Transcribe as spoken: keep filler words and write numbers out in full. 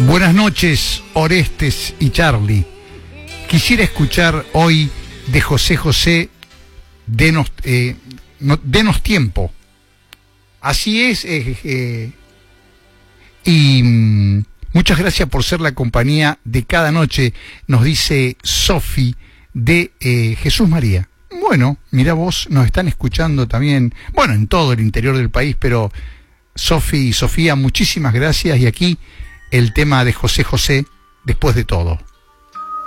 Buenas noches, Orestes y Charlie. Quisiera escuchar hoy de José José, Denos, eh, no, denos tiempo. Así es, eh, eh, y mm, muchas gracias por ser la compañía de cada noche, nos dice Sofi de eh, Jesús María. Bueno, mira vos, nos están escuchando también, bueno, en todo el interior del país, pero Sofi y Sofía, muchísimas gracias, y aquí el tema de José José, Después de todo.